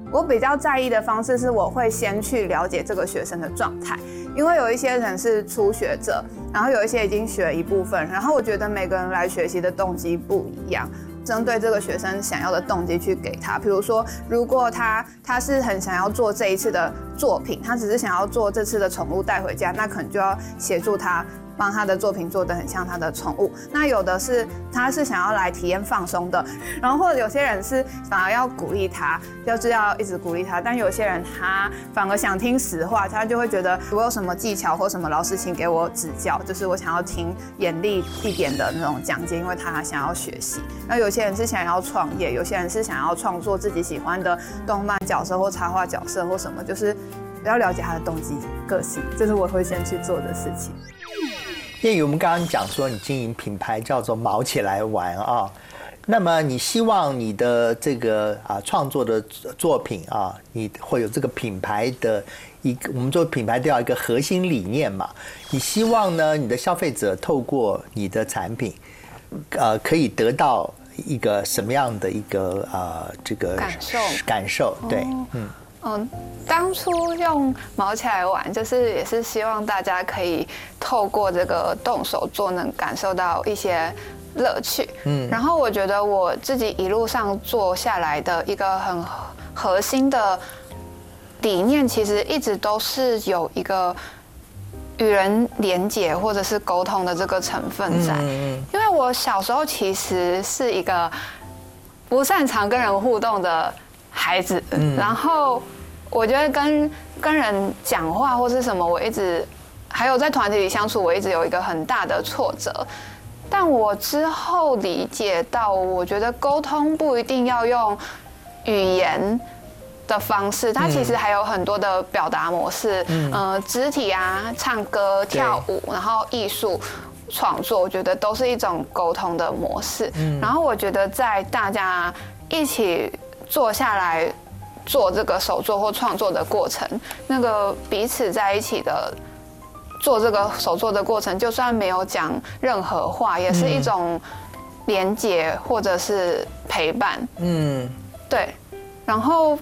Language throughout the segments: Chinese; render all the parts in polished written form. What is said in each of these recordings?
我比较在意的方式是，我会先去了解这个学生的状态，因为有一些人是初学者，然后有一些已经学了一部分，然后我觉得每个人来学习的动机不一样，针对这个学生想要的动机去给他。比如说，如果他是很想要做这一次的作品，他只是想要做这次的宠物带回家，那可能就要协助他，帮他的作品做得很像他的宠物。那有的是他是想要来体验放松的，然后或者有些人是反而要鼓励他，就是要一直鼓励他。但有些人他反而想听实话，他就会觉得我有什么技巧或什么老师请给我指教，就是我想要听严厉一点的那种讲解，因为他想要学习。那有些人是想要创业，有些人是想要创作自己喜欢的动漫角色或插画角色或什么，就是要了解他的动机、个性，这是我会先去做的事情。 叶宇，我们刚刚讲说你经营品牌叫做毛起来玩啊，那么你希望你的这个创作的作品啊，你会有这个品牌的我们做品牌都要一个核心理念嘛，你希望呢你的消费者透过你的产品，可以得到一个什么样的一个这个感受？对， 当初用毛起来玩，就是也是希望大家可以透过这个动手做，能感受到一些乐趣。然后我觉得我自己一路上做下来的一个很核心的理念，其实一直都是有一个与人连结或者是沟通的这个成分在。因为我小时候其实是一个不擅长跟人互动的孩子，然后我觉得跟人讲话或是什么，我一直还有在团体里相处，我一直有一个很大的挫折。但我之后理解到，我觉得沟通不一定要用语言的方式，它其实还有很多的表达模式，肢体啊、唱歌、跳舞，然后艺术创作，我觉得都是一种沟通的模式。然后我觉得在大家一起坐下来做这个手作或创作的过程，那个彼此在一起的做这个手作的过程，就算没有讲任何话，也是一种连结或者是陪伴。对。然后，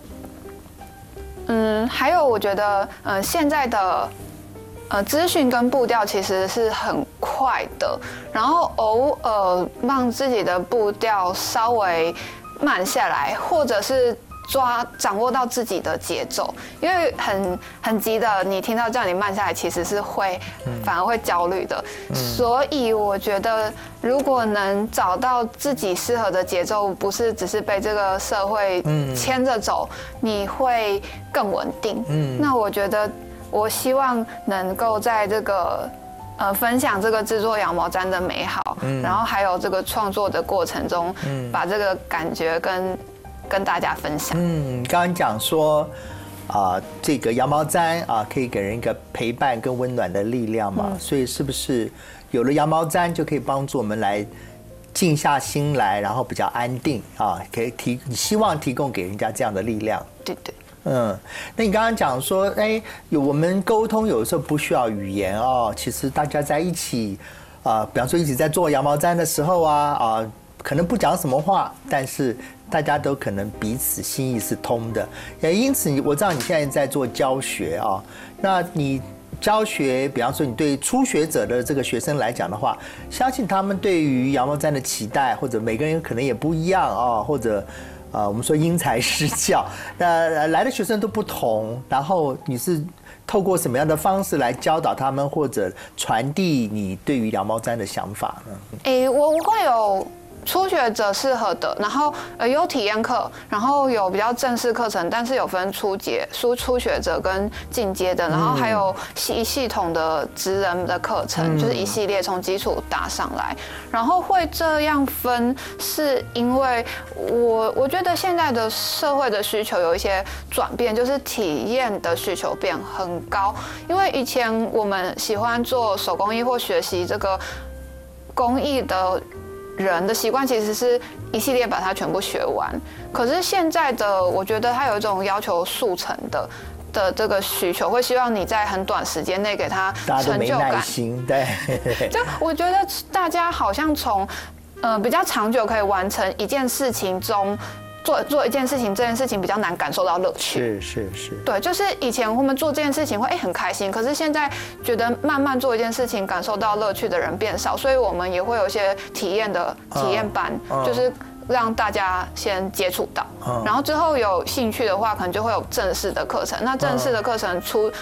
还有我觉得，现在的资讯跟步调其实是很快的，然后偶尔让自己的步调稍微慢下来，或者是掌握到自己的节奏，因为很急的，你听到叫你慢下来，其实是反而会焦虑的。所以我觉得，如果能找到自己适合的节奏，不是只是被这个社会牵着走，你会更稳定。那我觉得，我希望能够在这个分享这个制作羊毛毡的美好，然后还有这个创作的过程中，把这个感觉跟大家分享。 刚刚讲说这个羊毛毡可以给人一个陪伴跟温暖的力量嘛，所以是不是有了羊毛毡就可以帮助我们来静下心来，然后比较安定可以希望提供给人家这样的力量？ 对。 那你刚刚讲说，我们沟通有的时候不需要语言其实大家在一起比方说一起在做羊毛毡的时候可能不讲什么话，但是大家都可能彼此心意是通的。因此我知道你现在在做教学那你教学，比方说你对初学者的这个学生来讲的话，相信他们对于羊毛毡的期待，或者每个人可能也不一样或者我们说因材施教，那来的学生都不同，然后你是透过什么样的方式来教导他们，或者传递你对于羊毛毡的想法呢？ 我会有初学者适合的，然后有体验课，然后有比较正式课程，但是有分初学者跟进阶的，然后还有系统的职人的课程，就是一系列从基础打上来。然后会这样分，是因为我觉得现在的社会的需求有一些转变，就是体验的需求变很高。因为以前我们喜欢做手工艺或学习这个工艺的人的习惯其实是一系列把它全部学完，可是现在的我觉得它有一种要求速成的这个需求，会希望你在很短时间内给他成就感。大家都没耐心，对。 就我觉得大家好像从比较长久可以完成一件事情中做一件事情，这件事情比较难感受到乐趣。 是。 对，就是以前我们做这件事情会很开心，可是现在觉得慢慢做一件事情感受到乐趣的人变少，所以我们也会有一些体验班，就是让大家先接触到，然后之后有兴趣的话，可能就会有正式的课程。那正式的课程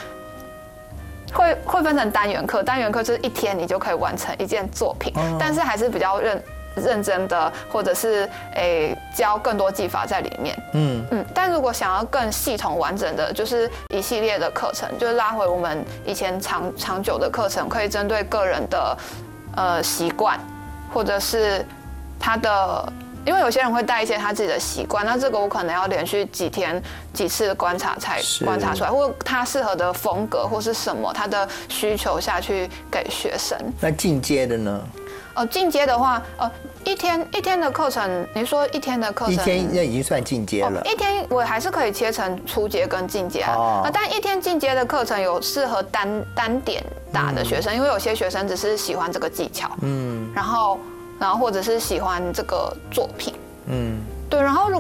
会分成单元课，单元课就是1天你就可以完成一件作品，但是还是比较认真的，或者是教更多技法在里面。但如果想要更系统完整的，就是一系列的课程，就拉回我们以前长久的课程，可以针对个人的习惯，或者是他的。因为有些人会带一些他自己的习惯，那这个我可能要连续几天几次观察才观察出来，或他适合的风格或是什么他的需求下去给学生。 那进阶的呢？ 进阶的话，一天的课程，你说1天的课程，1 天那已经算进阶了。 1天我还是可以切成初阶跟进阶但1天进阶的课程有适合单点打的学生，因为有些学生只是喜欢这个技巧，然后或者是喜欢这个作品，对，然后